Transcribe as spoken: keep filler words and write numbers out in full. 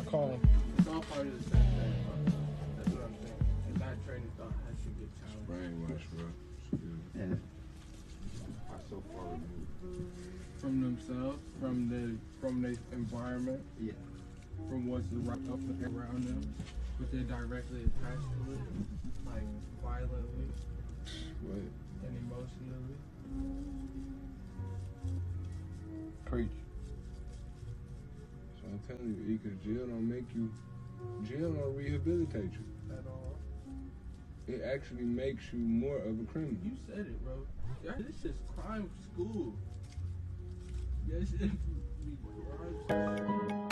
call them. It's all part of the same thing, bro. That's what I'm saying. And that train of thought has to get challenged. Brainwash, bro. Yeah. I so far removed. From themselves, from the from their environment, Yeah. from what's right up around them, but they're directly attached to it, like violently What? and emotionally. Preach. So I'm telling you, because jail don't make you, jail don't rehabilitate you. At all. It actually makes you more of a criminal. You said it, bro. Yeah, this is crime school. Yes, it be crime school.